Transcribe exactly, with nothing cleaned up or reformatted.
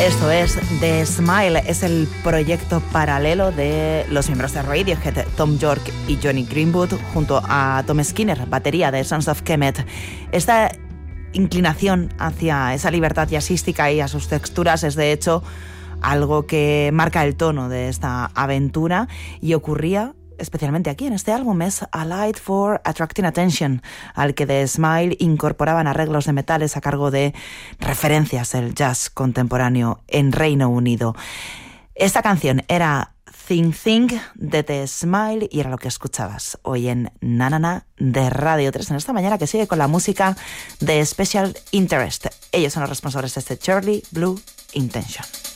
Esto es The Smile, es el proyecto paralelo de los miembros de Radiohead, Tom York y Johnny Greenwood, junto a Tom Skinner, batería de Sons of Kemet. Esta inclinación hacia esa libertad jazzística y a sus texturas es, de hecho, algo que marca el tono de esta aventura y ocurría especialmente aquí en este álbum. Es A Light for Attracting Attention, al que The Smile incorporaban arreglos de metales a cargo de referencias del jazz contemporáneo en Reino Unido. Esta canción era Think Think de The Smile y era lo que escuchabas hoy en Na Na Na de Radio tres, en esta mañana que sigue con la música de Special Interest. Ellos son los responsables de este Charlie Blue Intention.